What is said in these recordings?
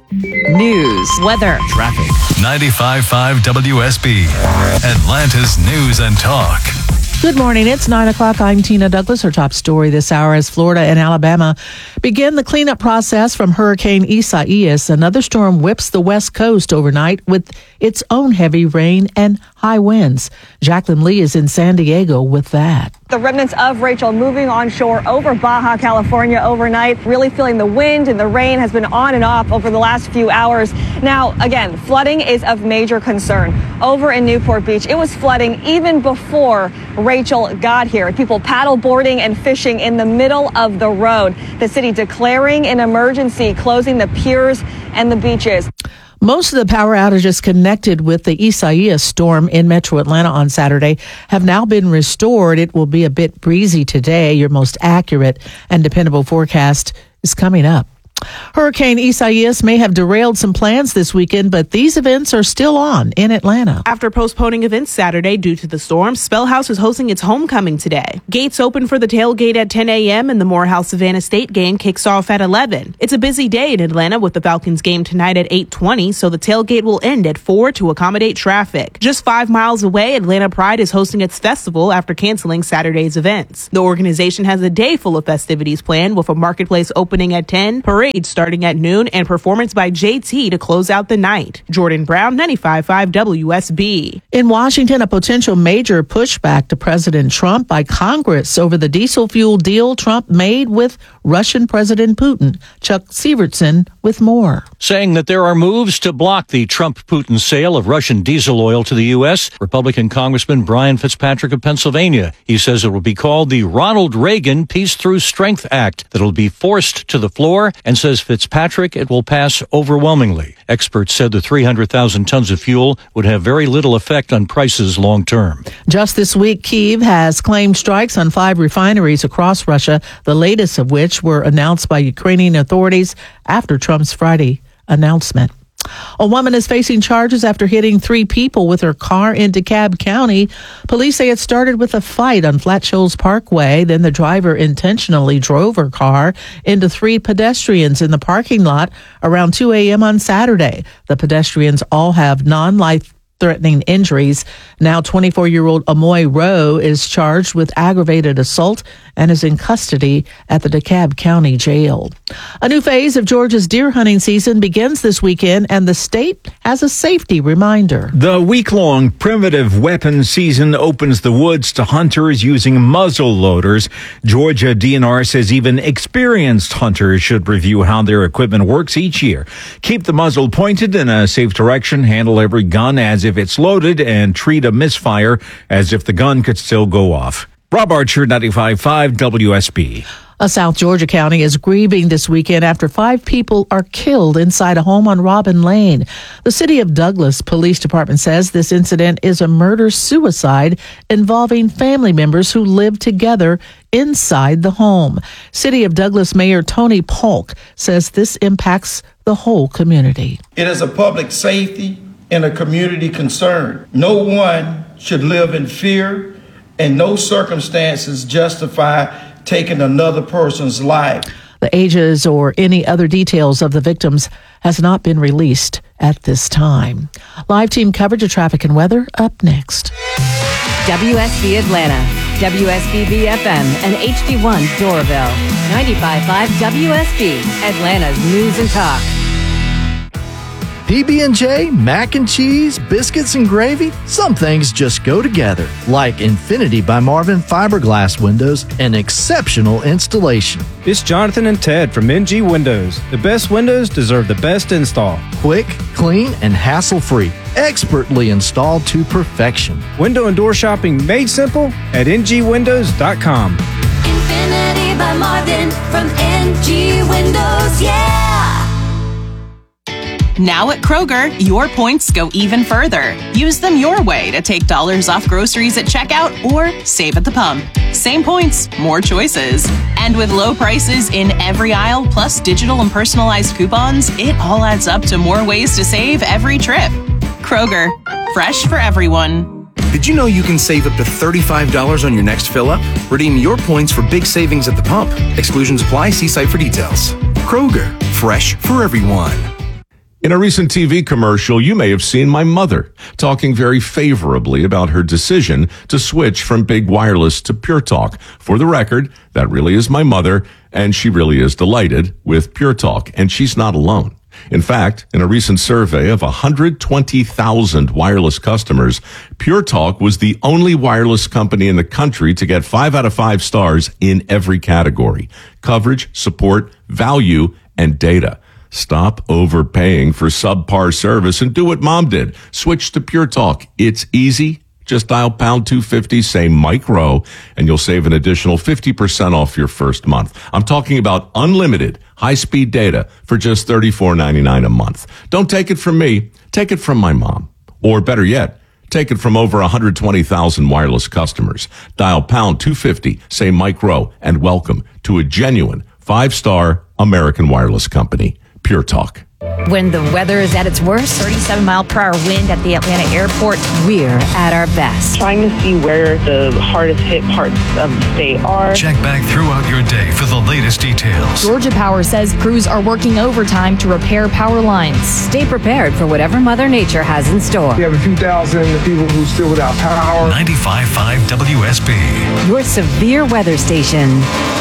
News, weather, traffic. 95.5 WSB, Atlanta's News and Talk. Good morning. It's 9 o'clock. I'm Tina Douglas. Our top story this hour as Florida and Alabama begin the cleanup process from Hurricane Isaias. Another storm whips the west coast overnight with its own heavy rain and high winds. Jacqueline Lee is in San Diego with that. The remnants of Rachel moving onshore over Baja California overnight, really feeling the wind and the rain has been on and off over the last few hours. Now, again, flooding is of major concern. Over in Newport Beach, it was flooding even before Rachel got here. People paddle boarding and fishing in the middle of the road. The city declaring an emergency, closing the piers and the beaches. Most of the power outages connected with the Isaias storm in metro Atlanta on Saturday have now been restored. It will be a bit breezy today. Your most accurate and dependable forecast is coming up. Hurricane Isaias may have derailed some plans this weekend, but these events are still on in Atlanta. After postponing events Saturday due to the storm, Spellhouse is hosting its homecoming today. Gates open for the tailgate at 10 a.m. and the Morehouse Savannah State game kicks off at 11. It's a busy day in Atlanta with the Falcons game tonight at 8:20, so the tailgate will end at 4 to accommodate traffic. Just 5 miles away, Atlanta Pride is hosting its festival after canceling Saturday's events. The organization has a day full of festivities planned with a marketplace opening at 10, parade starting at noon, and performance by JT to close out the night. Jordan Brown, 95.5 WSB. In Washington, a potential major pushback to President Trump by Congress over the diesel fuel deal Trump made with Russian President Putin. Chuck Sievertson with more. Saying that there are moves to block the Trump-Putin sale of Russian diesel oil to the U.S., Republican Congressman Brian Fitzpatrick of Pennsylvania. He says it will be called the Ronald Reagan Peace Through Strength Act that will be forced to the floor, and says Fitzpatrick it will pass overwhelmingly. Experts said the 300,000 tons of fuel would have very little effect on prices long term. Just this week, Kyiv has claimed strikes on 5 refineries across Russia, the latest of which were announced by Ukrainian authorities after Trump's Friday announcement. A woman is facing charges after hitting 3 people with her car in DeKalb County. Police say it started with a fight on Flat Shoals Parkway. Then the driver intentionally drove her car into 3 pedestrians in the parking lot around 2 a.m. on Saturday. The pedestrians all have non-life-threatening injuries. Now 24-year-old Amoy Rowe is charged with aggravated assault and is in custody at the DeKalb County Jail. A new phase of Georgia's deer hunting season begins this weekend, and the state has a safety reminder. The week-long primitive weapon season opens the woods to hunters using muzzle loaders. Georgia DNR says even experienced hunters should review how their equipment works each year. Keep the muzzle pointed in a safe direction, handle every gun as if it's loaded, and treat a misfire as if the gun could still go off. Rob Archer, 95.5 WSB. A South Georgia county is grieving this weekend after 5 people are killed inside a home on Robin Lane. The City of Douglas Police Department says this incident is a murder-suicide involving family members who live together inside the home. City of Douglas Mayor Tony Polk says this impacts the whole community. It is a public safety and a community concern. No one should live in fear, and no circumstances justify taking another person's life. The ages or any other details of the victims has not been released at this time. Live team coverage of traffic and weather up next. WSB Atlanta, WSBB FM, and HD1 Doraville. 95.5 WSB, Atlanta's News and Talk. PB&J, mac and cheese, biscuits and gravy, some things just go together, like Infinity by Marvin fiberglass windows and exceptional installation. It's Jonathan and Ted from NG Windows. The best windows deserve the best install. Quick, clean, and hassle-free. Expertly installed to perfection. Window and door shopping made simple at ngwindows.com. Infinity by Marvin from NG Windows, yeah! Now at Kroger, your points go even further. Use them your way to take dollars off groceries at checkout or save at the pump. Same points, more choices. And with low prices in every aisle, plus digital and personalized coupons, it all adds up to more ways to save every trip. Kroger, fresh for everyone. Did you know you can save up to $35 on your next fill-up? Redeem your points for big savings at the pump. Exclusions apply. See site for details. Kroger, fresh for everyone. In a recent TV commercial, you may have seen my mother talking very favorably about her decision to switch from big wireless to Pure Talk. For the record, that really is my mother, and she really is delighted with Pure Talk, and she's not alone. In fact, in a recent survey of 120,000 wireless customers, Pure Talk was the only wireless company in the country to get 5 out of 5 stars in every category: coverage, support, value, and data. Stop overpaying for subpar service and do what Mom did. Switch to Pure Talk. It's easy. Just dial pound 250, say Mike Rowe, and you'll save an additional 50% off your first month. I'm talking about unlimited high-speed data for just $34.99 a month. Don't take it from me. Take it from my mom. Or better yet, take it from over 120,000 wireless customers. Dial pound 250, say Mike Rowe, and welcome to a genuine 5-star American wireless company. Pure Talk. When the weather is at its worst, 37-mile-per-hour wind at the Atlanta airport, we're at our best. Trying to see where the hardest hit parts of the state are. Check back throughout your day for the latest details. Georgia Power says crews are working overtime to repair power lines. Stay prepared for whatever Mother Nature has in store. We have a few thousand people who are still without power. 95.5 WSB. Your severe weather station.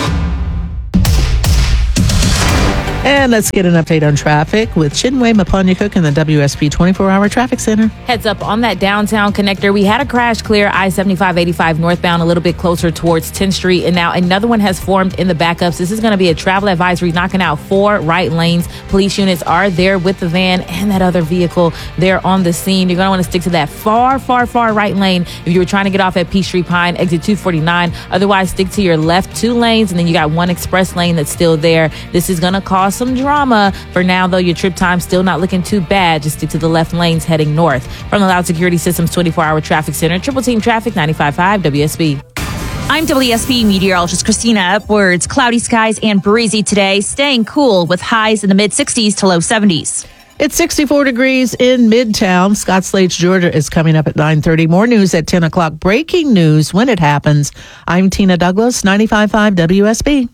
And let's get an update on traffic with Chinwe Mapanya-Cook in the WSB 24-hour traffic center. Heads up on that downtown connector. We had a crash clear I-75-85 northbound a little bit closer towards 10th Street. And now another one has formed in the backups. This is going to be a travel advisory knocking out 4 right lanes. Police units are there with the van and that other vehicle there on the scene. You're going to want to stick to that far right lane if you were trying to get off at Peachtree Pine, exit 249. Otherwise, stick to your left 2 lanes, and then you got 1 express lane that's still there. This is going to cause some drama. For now, though, your trip time still not looking too bad. Just stick to the left lanes heading north. From the Loud Security Systems 24-hour traffic center, Triple Team Traffic, 95.5 WSB. I'm WSB meteorologist Christina Upwards. Cloudy skies and breezy today, staying cool with highs in the mid-60s to low 70s. It's 64 degrees in Midtown. Scott Slade's Georgia is coming up at 9:30. More news at 10 o'clock. Breaking news when it happens. I'm Tina Douglas, 95.5 WSB.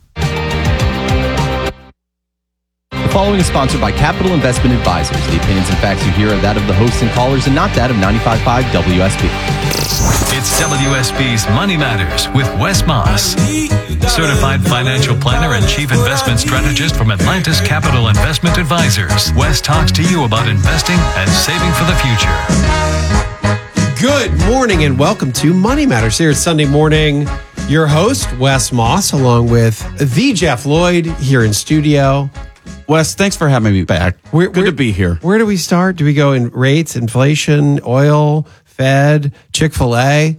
The following is sponsored by Capital Investment Advisors. The opinions and facts you hear are that of the hosts and callers and not that of 95.5 WSB. It's WSB's Money Matters with Wes Moss, certified financial planner and chief investment strategist from Atlantis Capital Investment Advisors. Wes talks to you about investing and saving for the future. Good morning and welcome to Money Matters here Sunday morning. Your host, Wes Moss, along with the Jeff Lloyd here in studio. Wes, thanks for having me back. Good to be here. Where do we start? Do we go in rates, inflation, oil, Fed, Chick-fil-A?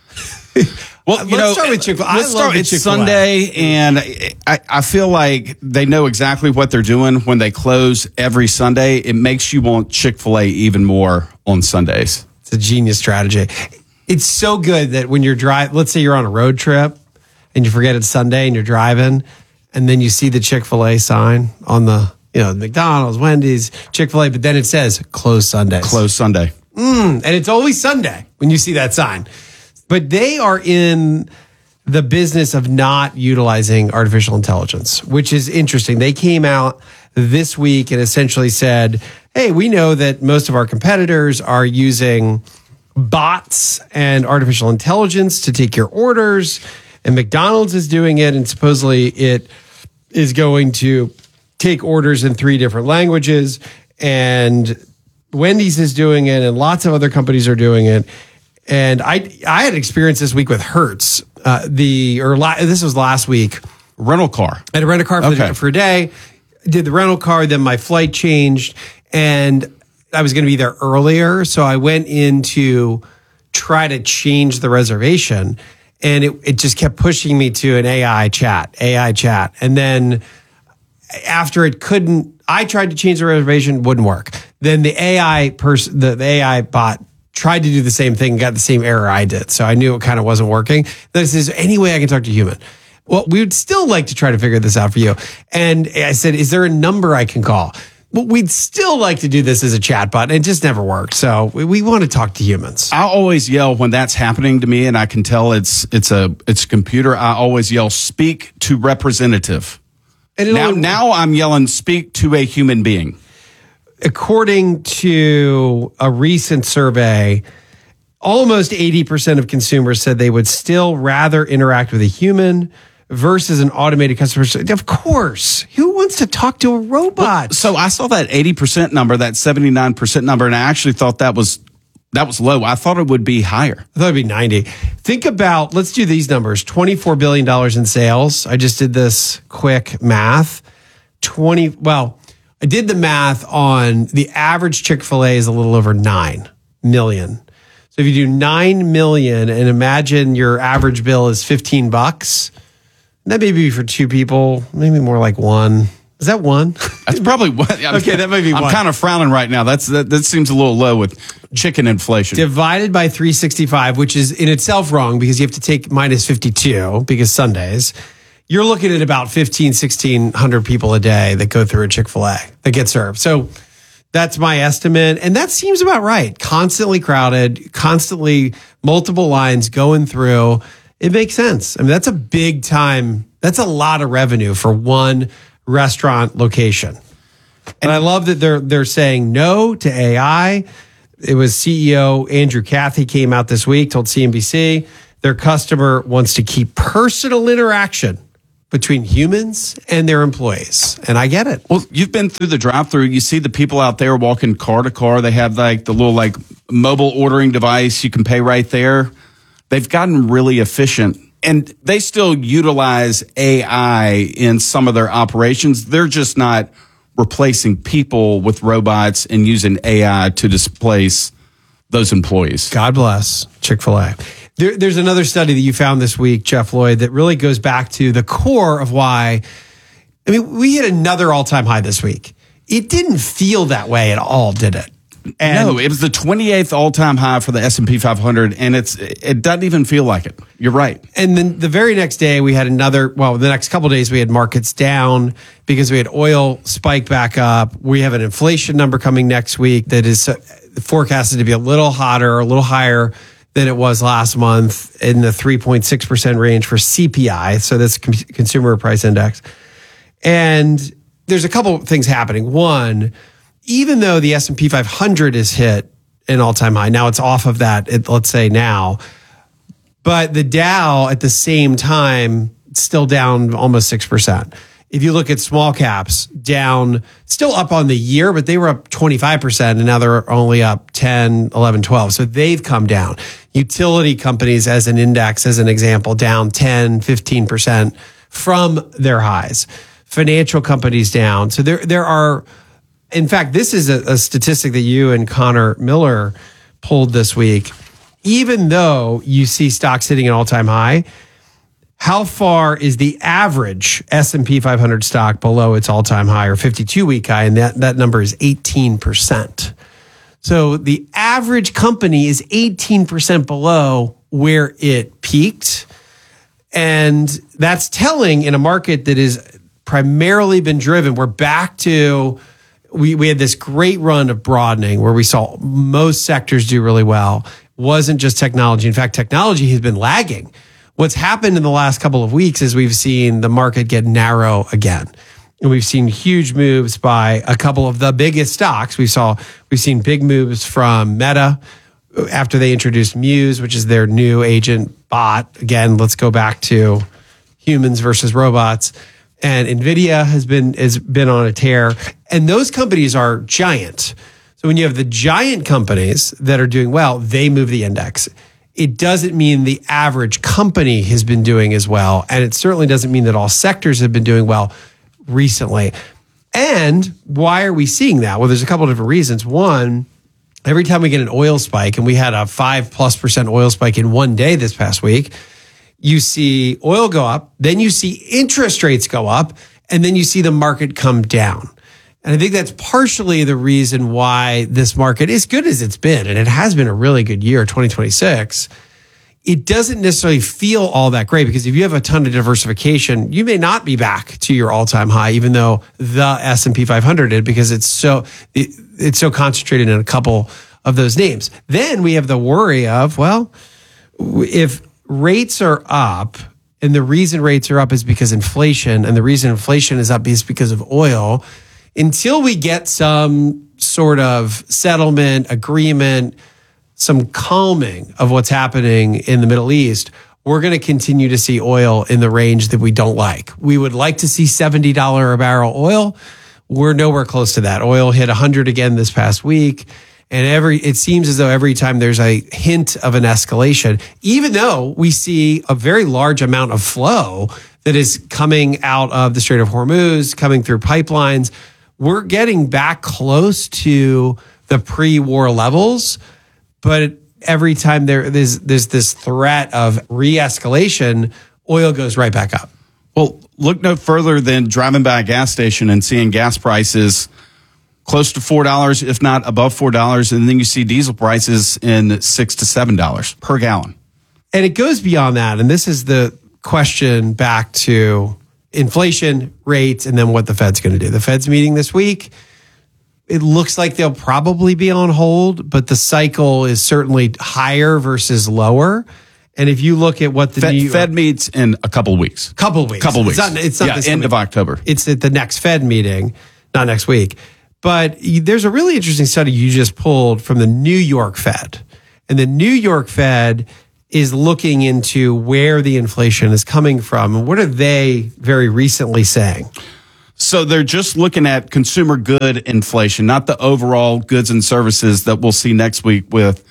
Well, let's start with Chick-fil-A. It's Sunday, and I feel like they know exactly what they're doing when they close every Sunday. It makes you want Chick-fil-A even more on Sundays. It's a genius strategy. It's so good that when you're driving, let's say you're on a road trip and you forget it's Sunday and you're driving, and then you see the Chick-fil-A sign on the, McDonald's, Wendy's, Chick-fil-A, but then it says closed Sundays. Closed Sunday. And it's always Sunday when you see that sign. But they are in the business of not utilizing artificial intelligence, which is interesting. They came out this week and essentially said, hey, we know that most of our competitors are using bots and artificial intelligence to take your orders, and McDonald's is doing it, and supposedly it is going to take orders in 3 different languages, and Wendy's is doing it, and lots of other companies are doing it. And I had experience this week with Hertz. This was last week. Rental car. I had a rental car for a day. Did the rental car, then my flight changed, and I was going to be there earlier, so I went in to try to change the reservation, and it just kept pushing me to an AI chat. And then after it couldn't, I tried to change the reservation, wouldn't work. Then the the AI bot tried to do the same thing, got the same error I did. So I knew it kind of wasn't working. Then it says, any way I can talk to a human? Well, we would still like to try to figure this out for you. And I said, is there a number I can call? Well, we'd still like to do this as a chatbot, and it just never worked. So we want to talk to humans. I always yell when that's happening to me, and I can tell it's a computer. I always yell, "Speak to representative." And now I'm yelling, "Speak to a human being." according to a recent survey, almost 80% of consumers said they would still rather interact with a human versus an automated customer service. Of course. Who wants to talk to a robot? Well, so I saw that 80% number, that 79% number, and I actually thought that was low. I thought it would be higher. I thought it'd be 90. Think about, let's do these numbers. $24 billion in sales. I just did this quick math. I did the math on the average Chick-fil-A is a little over 9 million. So if you do 9 million and imagine your average bill is $15, that may be for two people, maybe more like one. Is that one? That's probably one. Okay, that might be one. I'm kind of frowning right now. That seems a little low with chicken inflation. Divided by 365, which is in itself wrong because you have to take minus 52 because Sundays. You're looking at about 1,600 people a day that go through a Chick-fil-A that get served. So that's my estimate. And that seems about right. Constantly crowded, constantly multiple lines going through. It makes sense. I mean, that's a big time. That's a lot of revenue for one restaurant location. And I love that they're saying no to AI. It was CEO Andrew Cathy came out this week, told CNBC their customer wants to keep personal interaction between humans and their employees. And I get it. Well, you've been through the drive-through. You see the people out there walking car to car. They have like the little like mobile ordering device. You can pay right there. They've gotten really efficient. And they still utilize AI in some of their operations. They're just not replacing people with robots and using AI to displace those employees. God bless Chick-fil-A. There's another study that you found this week, Jeff Lloyd, that really goes back to the core of why. I mean, we hit another all-time high this week. It didn't feel that way at all, did it? And no, it was the 28th all-time high for the S&P 500, and it doesn't even feel like it. You're right. And then the very next day, we had the next couple of days, we had markets down because we had oil spike back up. We have an inflation number coming next week that is forecasted to be a little hotter, a little higher than it was last month in the 3.6% range for CPI. So that's Consumer Price Index. And there's a couple of things happening. One, even though the S&P 500 is hit an all-time high, now it's off of that, let's say now, but the Dow at the same time still down almost 6%. If you look at small caps, down, still up on the year, but they were up 25%, and now they're only up 10, 11, 12. So they've come down. Utility companies as an index, as an example, down 10, 15% from their highs. Financial companies down. So there are, in fact, this is a statistic that you and Connor Miller pulled this week. Even though you see stocks hitting an all-time high, how far is the average S&P 500 stock below its all-time high or 52-week high? And that number is 18%. So the average company is 18% below where it peaked. And that's telling in a market that is primarily been driven. We're back to, we had this great run of broadening where we saw most sectors do really well. It wasn't just technology. In fact, technology has been lagging. What's happened in the last couple of weeks is we've seen the market get narrow again. And we've seen huge moves by a couple of the biggest stocks. We've seen big moves from Meta after they introduced Muse, which is their new agent bot. Again, let's go back to humans versus robots. And Nvidia has been on a tear. And those companies are giant. So when you have the giant companies that are doing well, they move the index. It doesn't mean the average company has been doing as well. And it certainly doesn't mean that all sectors have been doing well recently. And why are we seeing that? Well, there's a couple of different reasons. One, every time we get an oil spike, and we had a 5+% oil spike in one day this past week, you see oil go up, then you see interest rates go up, and then you see the market come down. And I think that's partially the reason why this market, as good as it's been, and it has been a really good year, 2026, it doesn't necessarily feel all that great because if you have a ton of diversification, you may not be back to your all-time high, even though the S&P 500 did, because it's so concentrated in a couple of those names. Then we have the worry of, well, if rates are up, and the reason rates are up is because inflation, and the reason inflation is up is because of oil, until we get some sort of settlement, agreement, some calming of what's happening in the Middle East, we're going to continue to see oil in the range that we don't like. We would like to see $70 a barrel oil. We're nowhere close to that. Oil hit 100 again this past week. And it seems as though every time there's a hint of an escalation, even though we see a very large amount of flow that is coming out of the Strait of Hormuz, coming through pipelines, we're getting back close to the pre-war levels. But every time there's this threat of re-escalation, oil goes right back up. Well, look no further than driving by a gas station and seeing gas prices close to $4, if not above $4. And then you see diesel prices in $6 to $7 per gallon. And it goes beyond that. And this is the question back to inflation rates and then what the Fed's going to do. The Fed's meeting this week. It looks like they'll probably be on hold, but the cycle is certainly higher versus lower. And if you look at what the Fed meets in a couple of weeks. It's not this end of October. It's at the next Fed meeting, not next week. But there's a really interesting study you just pulled from the New York Fed. And the New York Fed is looking into where the inflation is coming from. And what are they very recently saying? So they're just looking at consumer good inflation, not the overall goods and services that we'll see next week with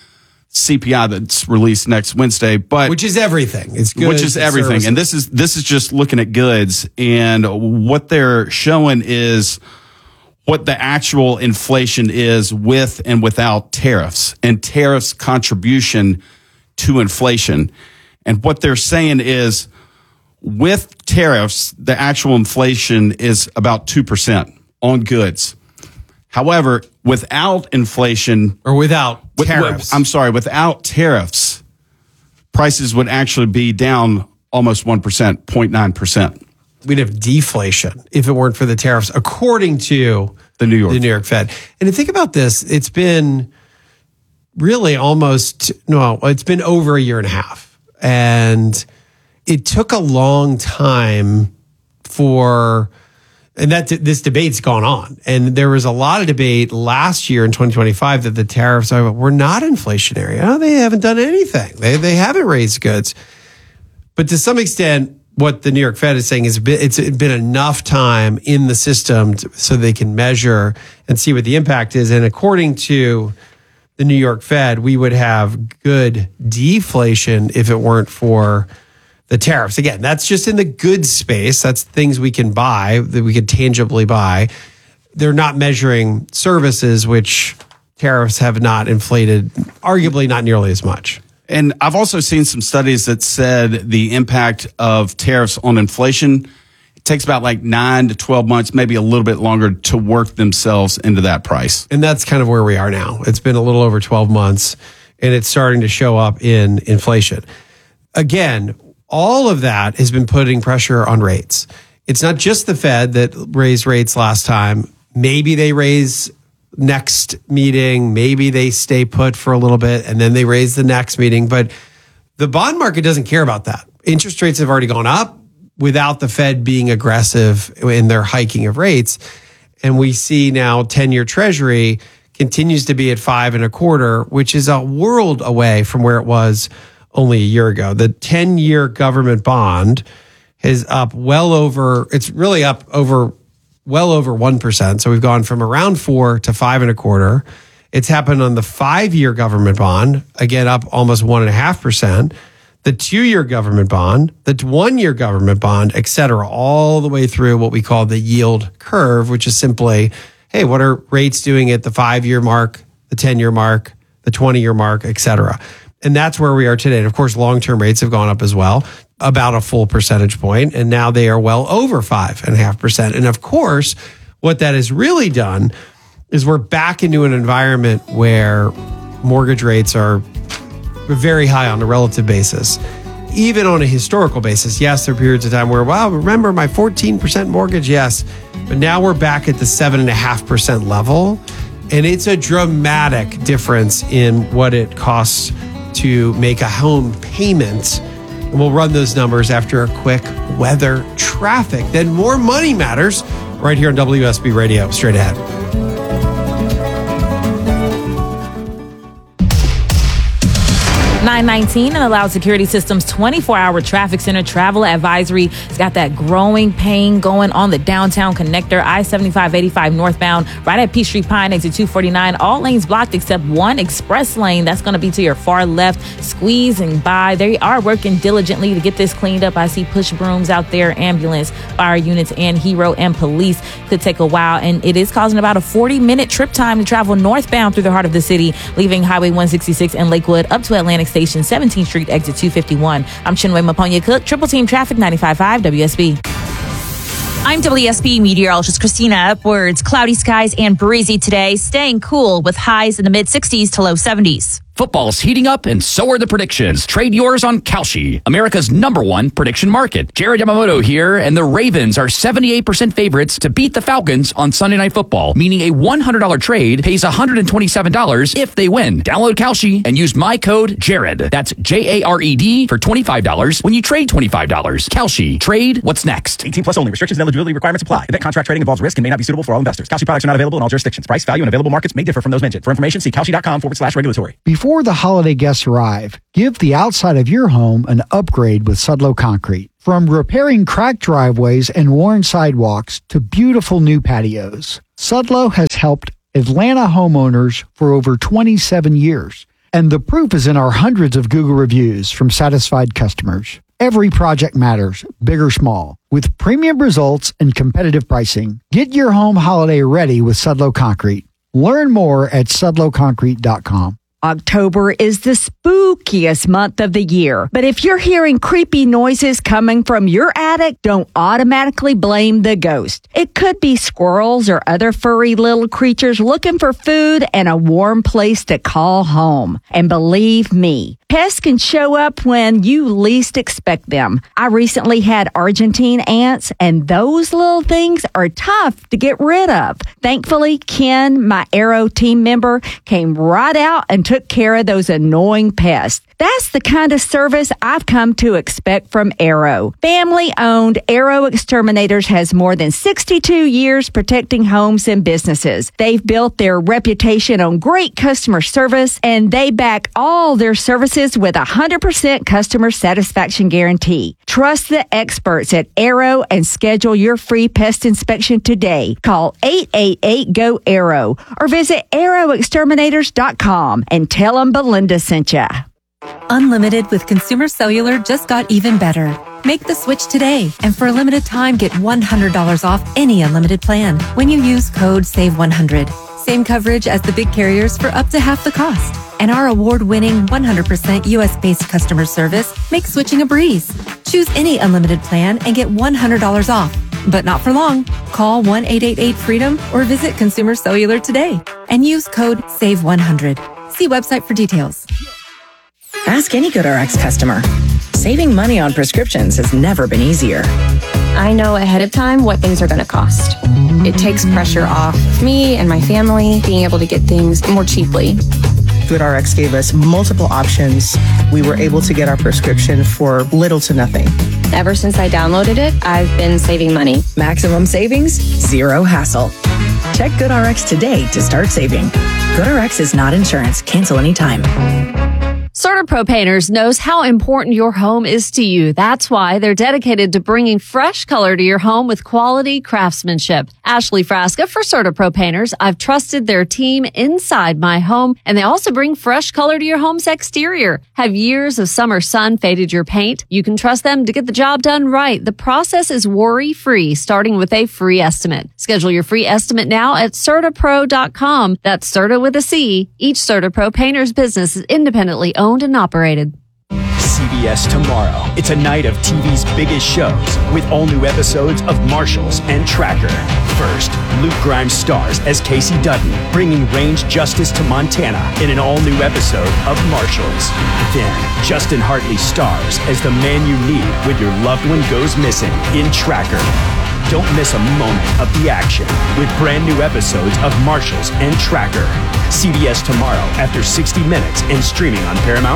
CPI that's released next Wednesday, but which is everything. It's goods, which is everything. Services. And this is just looking at goods, and what they're showing is what the actual inflation is with and without tariffs, and tariffs contribution to inflation. And what they're saying is with tariffs, the actual inflation is about 2% on goods. However, without inflation or without tariffs, without tariffs, prices would actually be down almost 1%, 0.9%. We'd have deflation if it weren't for the tariffs, according to the New York Fed. And to think about this, it's been really it's been over a year and a half. And it took a long time and this debate's gone on. And there was a lot of debate last year in 2025 that the tariffs were not inflationary. Oh, they haven't done anything. They haven't raised goods. But to some extent, what the New York Fed is saying is it's been enough time in the system so they can measure and see what the impact is. And according to the New York Fed, we would have good deflation if it weren't for the tariffs. Again, that's just in the goods space. That's things we can buy, that we could tangibly buy. They're not measuring services, which tariffs have not inflated, arguably not nearly as much. And I've also seen some studies that said the impact of tariffs on inflation, it takes about 9 to 12 months, maybe a little bit longer to work themselves into that price. And that's kind of where we are now. It's been a little over 12 months, and it's starting to show up in inflation. Again, all of that has been putting pressure on rates. It's not just the Fed that raised rates last time. Maybe they raise next meeting. Maybe they stay put for a little bit and then they raise the next meeting. But the bond market doesn't care about that. Interest rates have already gone up without the Fed being aggressive in their hiking of rates. And we see now 10-year Treasury continues to be at 5.25%, which is a world away from where it was only a year ago. The 10-year government bond is up well over 1%. So we've gone from around 4 to 5.25. It's happened on the 5-year government bond, again, up almost 1.5%. The 2-year government bond, the 1-year government bond, et cetera, all the way through what we call the yield curve, which is simply, hey, what are rates doing at the 5-year mark, the 10-year mark, the 20-year mark, et cetera. And that's where we are today. And of course, long-term rates have gone up as well, about a full percentage point. And now they are well over 5.5%. And of course, what that has really done is we're back into an environment where mortgage rates are very high on a relative basis. Even on a historical basis, yes, there are periods of time where, wow, remember my 14% mortgage? Yes. But now we're back at the 7.5% level. And it's a dramatic difference in what it costs to make a home payment. And we'll run those numbers after a quick weather, traffic, then more Money Matters right here on WSB Radio. Straight ahead. 919 and allows Security Systems 24-hour traffic center travel advisory. It's got that growing pain going on the downtown connector, I-75-85 northbound, right at Peachtree Pine, exit 249. All lanes blocked except one express lane. That's going to be to your far left, squeezing by. They are working diligently to get this cleaned up. I see push brooms out there, ambulance, fire units, and hero and police. Could take a while, and it is causing about a 40-minute trip time to travel northbound through the heart of the city, leaving Highway 166 in Lakewood up to Atlantic Station, 17th Street, exit 251. I'm Chinwe Maponya Cook, Triple Team Traffic, 95.5 WSB. I'm WSB meteorologist Christina Upwards. Cloudy skies and breezy today, staying cool with highs in the mid-60s to low 70s. Football's heating up, and so are the predictions. Trade yours on Kalshi, America's #1 prediction market. Jared Yamamoto here, and the Ravens are 78% favorites to beat the Falcons on Sunday Night Football, meaning a $100 trade pays $127 if they win. Download Kalshi and use my code JARED. That's JARED for $25 when you trade $25. Kalshi. Trade what's next. 18 plus only. Restrictions and eligibility requirements apply. Event contract trading involves risk and may not be suitable for all investors. Kalshi products are not available in all jurisdictions. Price, value, and available markets may differ from those mentioned. For information, see kalshi.com/regulatory. Before the holiday guests arrive, give the outside of your home an upgrade with Sudlow Concrete. From repairing cracked driveways and worn sidewalks to beautiful new patios, Sudlow has helped Atlanta homeowners for over 27 years. And the proof is in our hundreds of Google reviews from satisfied customers. Every project matters, big or small. With premium results and competitive pricing, get your home holiday ready with Sudlow Concrete. Learn more at sudlowconcrete.com. October is the spookiest month of the year. But if you're hearing creepy noises coming from your attic, don't automatically blame the ghost. It could be squirrels or other furry little creatures looking for food and a warm place to call home. And believe me, pests can show up when you least expect them. I recently had Argentine ants, and those little things are tough to get rid of. Thankfully, Ken, my Arrow team member, came right out and took care of those annoying pests. That's the kind of service I've come to expect from Arrow. Family-owned Arrow Exterminators has more than 62 years protecting homes and businesses. They've built their reputation on great customer service, and they back all their services with a 100% customer satisfaction guarantee. Trust the experts at Arrow and schedule your free pest inspection today. Call 888-GO-ARROW or visit arrowexterminators.com and tell them Belinda sent ya. Unlimited with Consumer Cellular just got even better. Make the switch today, and for a limited time, get $100 off any unlimited plan when you use code SAVE100. Same coverage as the big carriers for up to half the cost. And our award-winning 100% US-based customer service makes switching a breeze. Choose any unlimited plan and get $100 off. But not for long. Call 1-888-FREEDOM or visit Consumer Cellular today and use code SAVE100. See website for details. Ask any GoodRx customer. Saving money on prescriptions has never been easier. I know ahead of time what things are going to cost. It takes pressure off me and my family being able to get things more cheaply. GoodRx gave us multiple options. We were able to get our prescription for little to nothing. Ever since I downloaded it, I've been saving money. Maximum savings, zero hassle. Check GoodRx today to start saving. GoodRx is not insurance. Cancel anytime. CertaPro Painters knows how important your home is to you. That's why they're dedicated to bringing fresh color to your home with quality craftsmanship. Ashley Frasca for CertaPro Painters. I've trusted their team inside my home, and they also bring fresh color to your home's exterior. Have years of summer sun faded your paint? You can trust them to get the job done right. The process is worry-free, starting with a free estimate. Schedule your free estimate now at CertaPro.com. That's Certa with a C. Each CertaPro Painters business is independently owned and operated. CBS Tomorrow. It's a night of TV's biggest shows with all new episodes of Marshals and Tracker. First, Luke Grimes stars as Casey Dutton, bringing range justice to Montana in an all-new episode of Marshals. Then, Justin Hartley stars as the man you need when your loved one goes missing in Tracker. Don't miss a moment of the action with brand new episodes of Marshals and Tracker. CBS Tomorrow after 60 minutes and streaming on Paramount+.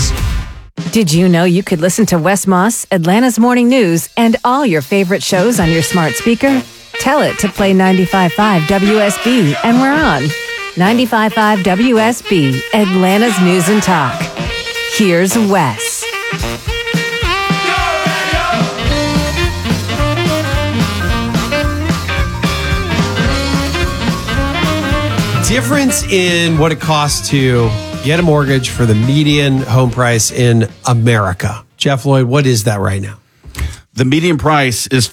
Did you know you could listen to Wes Moss, Atlanta's Morning News, and all your favorite shows on your smart speaker? Tell it to play 95.5 WSB, and we're on. 95.5 WSB, Atlanta's News and Talk. here's Wes. Difference in what it costs to get a mortgage for the median home price in America. Jeff Lloyd, what is that right now? The median price is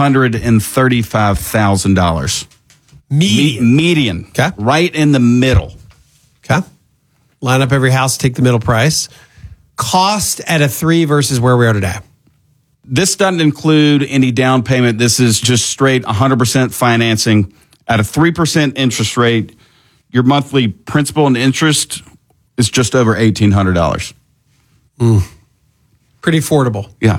$435,000. Median. Okay. Right in the middle. Okay. Line up every house, take the middle price. Cost at a 3 versus where we are today. This doesn't include any down payment. This is just straight 100% financing at a 3% interest rate. Your monthly principal and interest is just over $1,800. Pretty affordable. Yeah.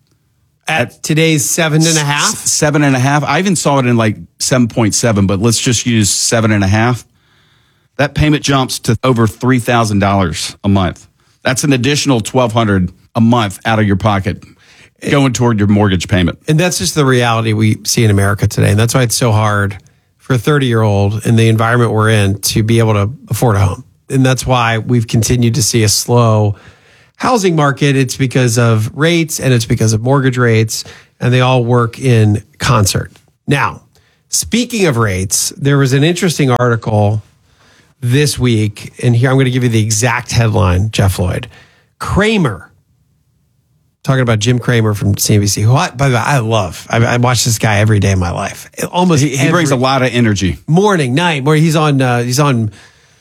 At today's 7.5? 7.5. I even saw it in like 7.7, but let's just use 7.5. That payment jumps to over $3,000 a month. That's an additional $1,200 a month out of your pocket going toward your mortgage payment. And that's just the reality we see in America today. And that's why it's so hard for a 30-year-old in the environment we're in to be able to afford a home. And that's why we've continued to see a slow housing market. It's because of rates and it's because of mortgage rates, and they all work in concert. Now, speaking of rates, there was an interesting article this week, and here I'm going to give you the exact headline, Jeff Lloyd. Cramer, talking about Jim Cramer from CNBC, who, by the way, I love. I watch this guy every day of my life. Almost he brings a lot of energy. Morning, night, where he's on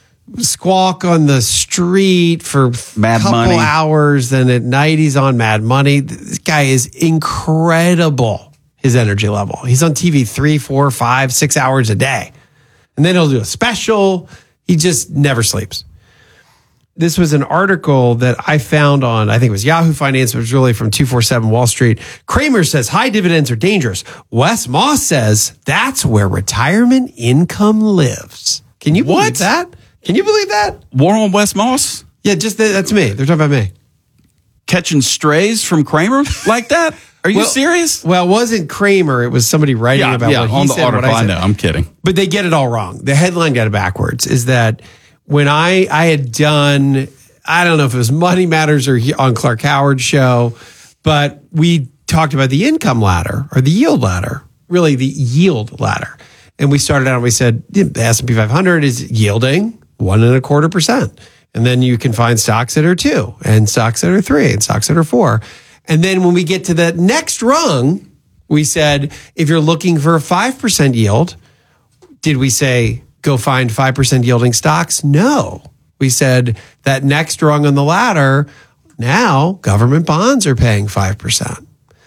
Squawk on the Street for a couple hours. Then at night, he's on Mad Money. This guy is incredible, his energy level. He's on TV 3, 4, 5, 6 hours a day. And then he'll do a special. He just never sleeps. This was an article that I found on, I think it was Yahoo Finance, but it was really from 247 Wall Street. Cramer says high dividends are dangerous. Wes Moss says that's where retirement income lives. Can you believe that? Can you believe that? War on Wes Moss? Yeah, just that's me. They're talking about me. Catching strays from Cramer like that? Are you serious? Well, it wasn't Cramer. It was somebody writing about what he on the said. article, I know. I'm kidding. But they get it all wrong. The headline got it backwards. Is that when I had done, I don't know if it was Money Matters or on Clark Howard's show, but we talked about the income ladder or the yield ladder, really the yield ladder. And we started out and we said the S&P 500 is yielding 1.25%. And then you can find stocks that are 2 and stocks that are 3 and stocks that are 4. And then when we get to the next rung, we said, if you're looking for a 5% yield, did we say go find 5% yielding stocks? No. We said that next rung on the ladder, now government bonds are paying 5%.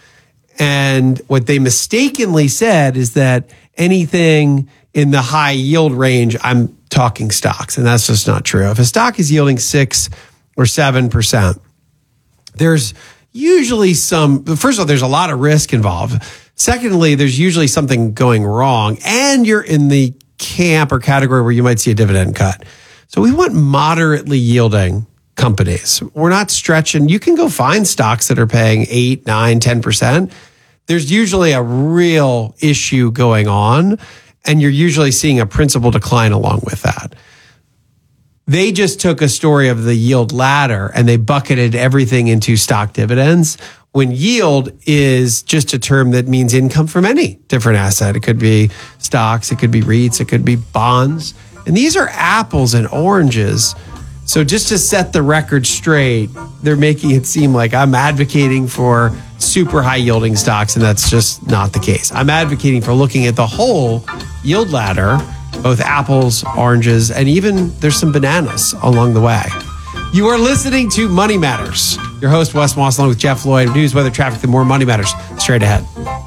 And what they mistakenly said is that anything in the high yield range, I'm talking stocks, and that's just not true. If a stock is yielding 6 or 7%, there's usually first of all, there's a lot of risk involved. Secondly, there's usually something going wrong, and you're in the camp or category where you might see a dividend cut. So we want moderately yielding companies. We're not stretching. You can go find stocks that are paying 8, 9, 10%. There's usually a real issue going on, and you're usually seeing a principal decline along with that. They just took a story of the yield ladder and they bucketed everything into stock dividends, when yield is just a term that means income from any different asset. It could be stocks, it could be REITs, it could be bonds. And these are apples and oranges. So just to set the record straight, they're making it seem like I'm advocating for super high yielding stocks, and that's just not the case. I'm advocating for looking at the whole yield ladder, both apples, oranges, and even there's some bananas along the way. You are listening to Money Matters. Your host, Wes Moss, along with Jeff Lloyd. News, weather, traffic, the more Money Matters. Straight ahead.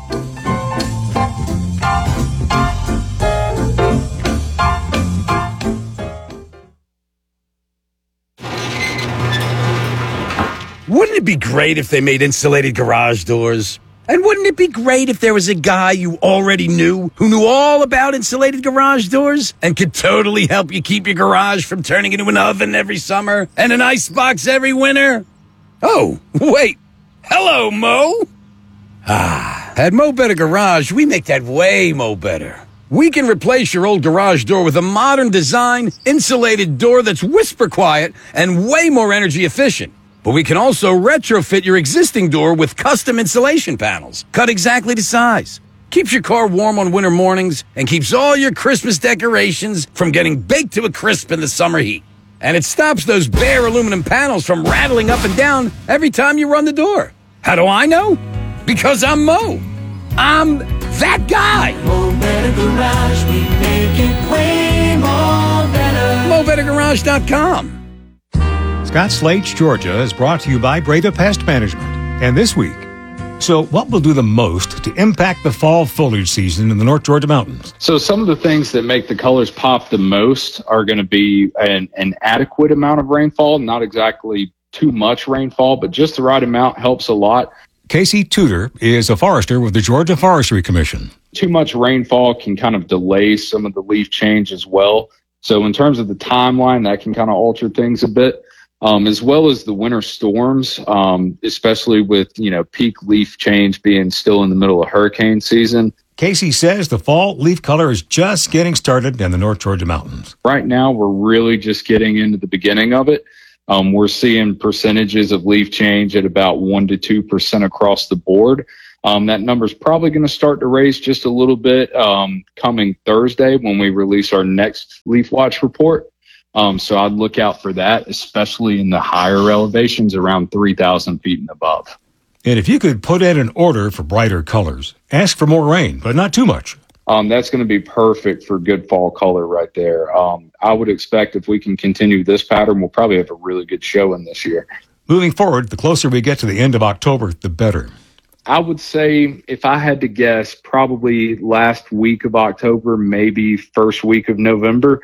Wouldn't it be great if they made insulated garage doors? And wouldn't it be great if there was a guy you already knew who knew all about insulated garage doors and could totally help you keep your garage from turning into an oven every summer and an icebox every winter? Oh, wait. Hello, Mo. At Mo Better Garage, we make that way Mo Better. We can replace your old garage door with a modern design, insulated door that's whisper quiet and way more energy efficient. But we can also retrofit your existing door with custom insulation panels, cut exactly to size. Keeps your car warm on winter mornings and keeps all your Christmas decorations from getting baked to a crisp in the summer heat. And it stops those bare aluminum panels from rattling up and down every time you run the door. How do I know? Because I'm Mo. I'm that guy. Mo Better Garage, we make it way more better. MoBetterGarage.com. Scott Slate's Georgia is brought to you by Breda Pest Management. And this week, so what will do the most to impact the fall foliage season in the North Georgia mountains? So some of the things that make the colors pop the most are going to be an adequate amount of rainfall, not exactly too much rainfall, but just the right amount helps a lot. Casey Tudor is a forester with the Georgia Forestry Commission. Too much rainfall can kind of delay some of the leaf change as well. So in terms of the timeline, that can kind of alter things a bit. As well as the winter storms, especially with, peak leaf change being still in the middle of hurricane season. Casey says the fall leaf color is just getting started in the North Georgia mountains. Right now, we're really just getting into the beginning of it. We're seeing percentages of leaf change at about 1 to 2% across the board. That number is probably going to start to raise just a little bit coming Thursday when we release our next Leaf Watch report. So I'd look out for that, especially in the higher elevations around 3,000 feet and above. And if you could put in an order for brighter colors, ask for more rain, but not too much. That's going to be perfect for good fall color right there. I would expect if we can continue this pattern, we'll probably have a really good showing this year. Moving forward, the closer we get to the end of October, the better. I would say, if I had to guess, probably last week of October, maybe first week of November.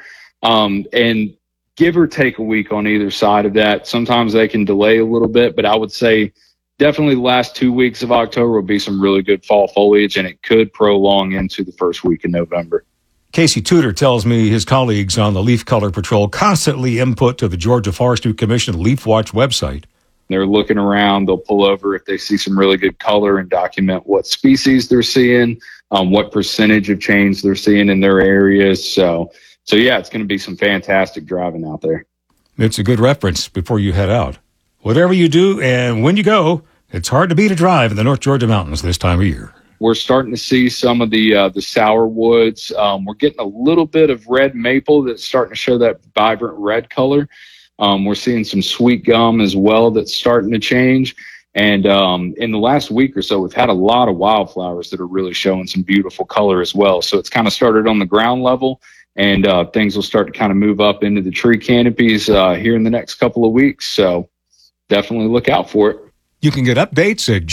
And give or take a week on either side of that. Sometimes they can delay a little bit, but I would say definitely the last 2 weeks of October will be some really good fall foliage, and it could prolong into the first week of November. Casey Tudor tells me his colleagues on the Leaf Color Patrol constantly input to the Georgia Forestry Commission Leaf Watch website. They're looking around, they'll pull over if they see some really good color and document what species they're seeing, what percentage of change they're seeing in their areas. So yeah, it's going to be some fantastic driving out there. It's a good reference before you head out. Whatever you do and when you go, it's hard to beat a drive in the North Georgia mountains this time of year. We're starting to see some of the sour woods. We're getting a little bit of red maple that's starting to show that vibrant red color. We're seeing some sweet gum as well that's starting to change. And in the last week or so, we've had a lot of wildflowers that are really showing some beautiful color as well. So it's kind of started on the ground level. And things will start to kind of move up into the tree canopies here in the next couple of weeks. So definitely look out for it. You can get updates at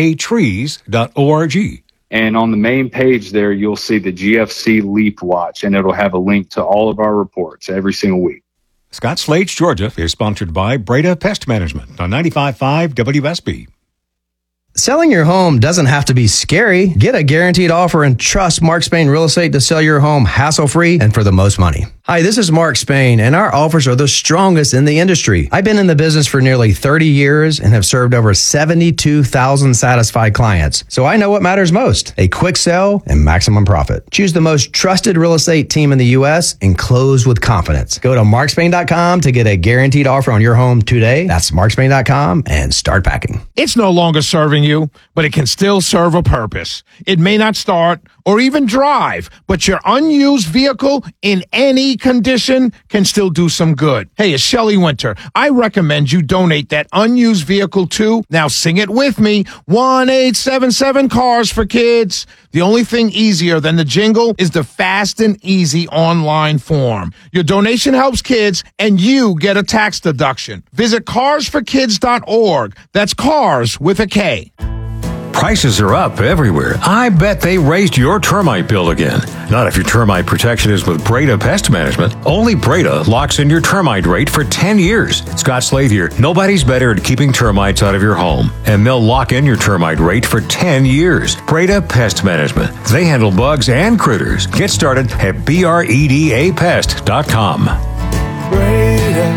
gatrees.org. And on the main page there, you'll see the GFC Leaf Watch, and it'll have a link to all of our reports every single week. Scott Slate's Georgia is sponsored by Breda Pest Management on 95.5 WSB. Selling your home doesn't have to be scary. Get a guaranteed offer and trust Mark Spain Real Estate to sell your home hassle-free and for the most money. Hi, this is Mark Spain, and our offers are the strongest in the industry. I've been in the business for nearly 30 years and have served over 72,000 satisfied clients. So I know what matters most: a quick sell and maximum profit. Choose the most trusted real estate team in the U.S. and close with confidence. Go to markspain.com to get a guaranteed offer on your home today. That's markspain.com and start packing. It's no longer serving you, but it can still serve a purpose. It may not start or even drive, but your unused vehicle in any condition can still do some good. Hey, it's Shelley Winter. I recommend you donate that unused vehicle to, now sing it with me, 1-877 Cars for Kids. The only thing easier than the jingle is the fast and easy online form. Your donation helps kids, and you get a tax deduction. Visit carsforkids.org. That's cars with a K. Prices are up everywhere. I bet they raised your termite bill again. Not if your termite protection is with Breda Pest Management. Only Breda locks in your termite rate for 10 years. Scott Slade here. Nobody's better at keeping termites out of your home. And they'll lock in your termite rate for 10 years. Breda Pest Management. They handle bugs and critters. Get started at BREDAPest.com. Breda,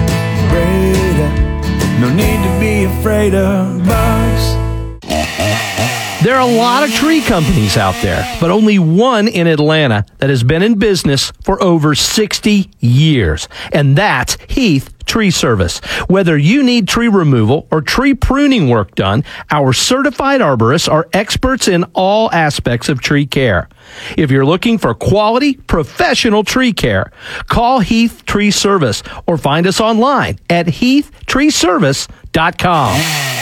no need to be afraid of bugs. There are a lot of tree companies out there, but only one in Atlanta that has been in business for over 60 years, and that's Heath Tree Service. Whether you need tree removal or tree pruning work done, our certified arborists are experts in all aspects of tree care. If you're looking for quality, professional tree care, call Heath Tree Service or find us online at heathtreeservice.com.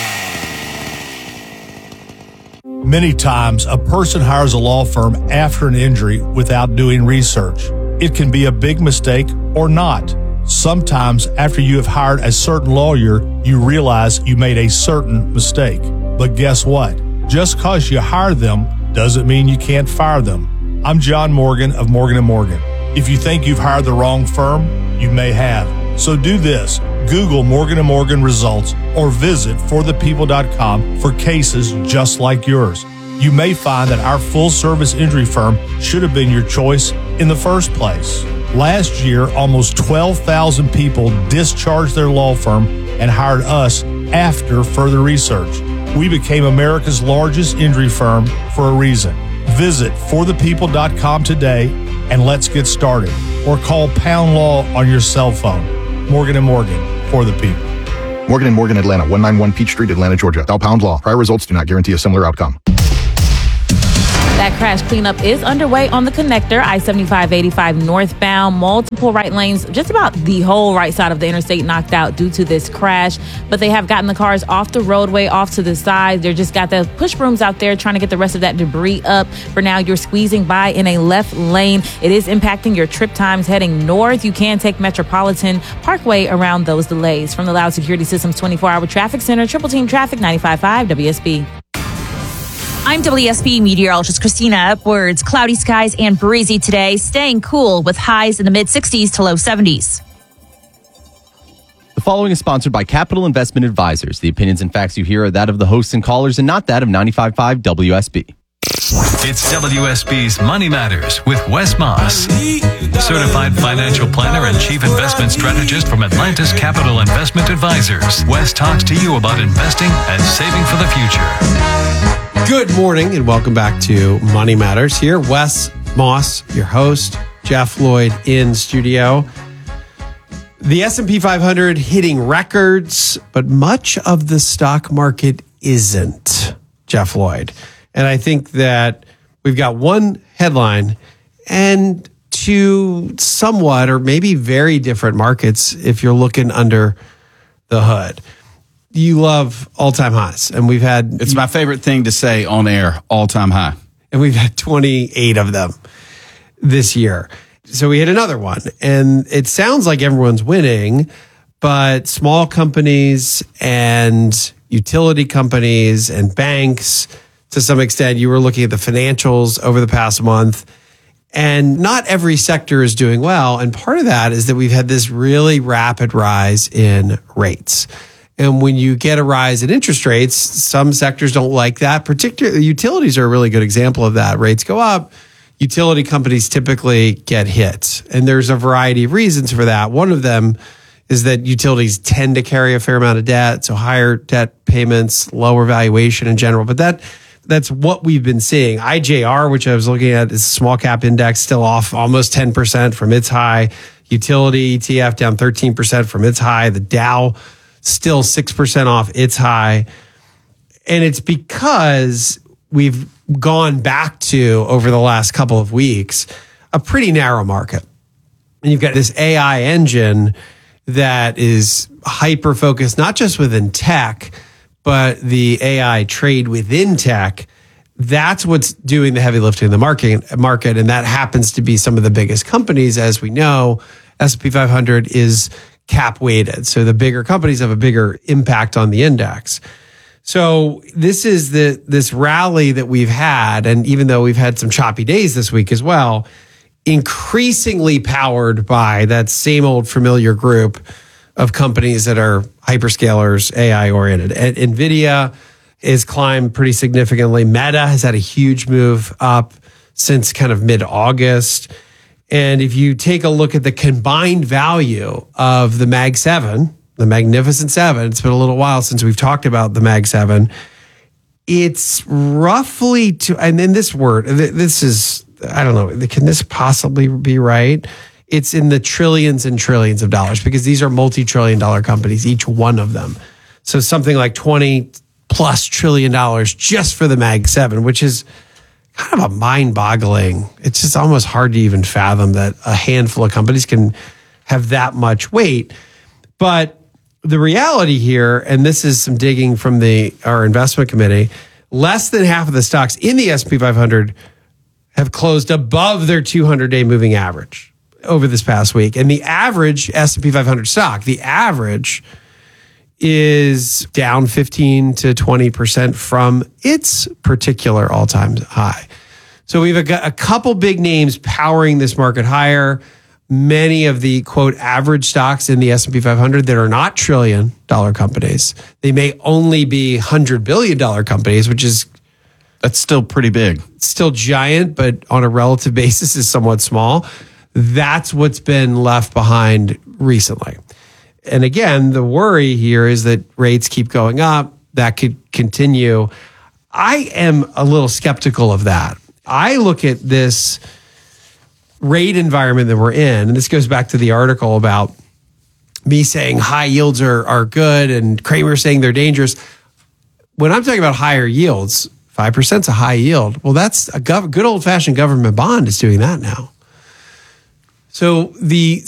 Many times, a person hires a law firm after an injury without doing research. It can be a big mistake or not. Sometimes, after you have hired a certain lawyer, you realize you made a certain mistake. But guess what? Just because you hire them doesn't mean you can't fire them. I'm John Morgan of Morgan & Morgan. If you think you've hired the wrong firm, you may have. So do this. Google Morgan & Morgan results or visit forthepeople.com for cases just like yours. You may find that our full-service injury firm should have been your choice in the first place. Last year, almost 12,000 people discharged their law firm and hired us after further research. We became America's largest injury firm for a reason. Visit forthepeople.com today and let's get started. Or call Pound Law on your cell phone. Morgan & Morgan, for the people. Morgan & Morgan, Atlanta, 191 Peach Street, Atlanta, Georgia. Dial Pound Law. Prior results do not guarantee a similar outcome. That crash cleanup is underway on the connector, I-75-85 northbound. Multiple right lanes, just about the whole right side of the interstate knocked out due to this crash. But they have gotten the cars off the roadway, off to the side. They're just got the push brooms out there trying to get the rest of that debris up. For now, you're squeezing by in a left lane. It is impacting your trip times heading north. You can take Metropolitan Parkway around those delays. From the Loud Security Systems 24-hour traffic center, Triple Team Traffic, 95.5 WSB. I'm WSB meteorologist Christina Upwards. Cloudy skies and breezy today, staying cool with highs in the mid-60s to low 70s. The following is sponsored by Capital Investment Advisors. The opinions and facts you hear are that of the hosts and callers and not that of 95.5 WSB. It's WSB's Money Matters with Wes Moss, certified financial planner and chief investment strategist from Atlantis Capital Investment Advisors. Wes talks to you about investing and saving for the future. Good morning and welcome back to Money Matters here. Wes Moss, your host, Jeff Lloyd in studio. The S&P 500 hitting records, but much of the stock market isn't, Jeff Lloyd. And I think that we've got one headline and two somewhat or maybe very different markets if you're looking under the hood. You love all-time highs, and we've had... It's my favorite thing to say on air, all-time high. And we've had 28 of them this year. So we hit another one, and it sounds like everyone's winning, but small companies and utility companies and banks, to some extent, you were looking at the financials over the past month, and not every sector is doing well. And part of that is that we've had this really rapid rise in rates. And when you get a rise in interest rates, some sectors don't like that. Particularly utilities are a really good example of that. Rates go up, utility companies typically get hit. And there's a variety of reasons for that. One of them is that utilities tend to carry a fair amount of debt, so higher debt payments, lower valuation in general. But that's what we've been seeing. IJR, which I was looking at, is a small cap index, still off almost 10% from its high. Utility ETF down 13% from its high. The Dow still 6% off its high. And it's because we've gone back to, over the last couple of weeks, a pretty narrow market. And you've got this AI engine that is hyper-focused, not just within tech, but the AI trade within tech. That's what's doing the heavy lifting in the market. And that happens to be some of the biggest companies. As we know, S&P 500 is cap weighted. So the bigger companies have a bigger impact on the index. So this is this rally that we've had. And even though we've had some choppy days this week as well, increasingly powered by that same old familiar group of companies that are hyperscalers, AI oriented. NVIDIA has climbed pretty significantly. Meta has had a huge move up since kind of mid-August. And if you take a look at the combined value of the Mag 7, the Magnificent 7, it's been a little while since we've talked about the Mag 7, it's roughly, and then this word, this is, I don't know, can this possibly be right? it's in the trillions and trillions of dollars because these are multi-trillion-dollar companies, each one of them. So something like $20+ trillion just for the Mag 7, which is kind of a mind-boggling. It's just almost hard to even fathom that a handful of companies can have that much weight. But the reality here, and this is some digging from our investment committee, less than half of the stocks in the S&P 500 have closed above their 200-day moving average over this past week. And the average S&P 500 stock, the average is down 15 to 20% from its particular all-time high. So we've got a couple big names powering this market higher. Many of the, quote, average stocks in the S&P 500 that are not trillion-dollar companies. They may only be $100 billion companies, that's still pretty big. It's still giant, but on a relative basis is somewhat small. That's what's been left behind recently. And again, the worry here is that rates keep going up. That could continue. I am a little skeptical of that. I look at this rate environment that we're in, and this goes back to the article about me saying high yields are good and Kramer saying they're dangerous. When I'm talking about higher yields, 5% is a high yield. Well, that's a good old-fashioned government bond is doing that now. So the